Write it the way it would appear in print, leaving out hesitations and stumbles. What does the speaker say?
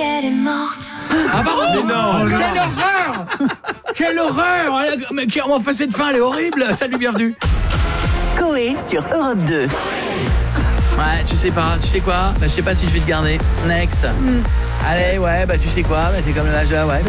elle est morte. Ah pardon. Mais non. Quelle horreur. Quelle horreur. Mais enfin cette fin elle est horrible. Salut, bienvenue. Coé sur Europe 2. Ouais, tu sais pas, tu sais quoi? Bah je sais pas si je vais te garder. Next. Allez, ouais, bah tu sais quoi? Bah t'es comme le âge, ouais.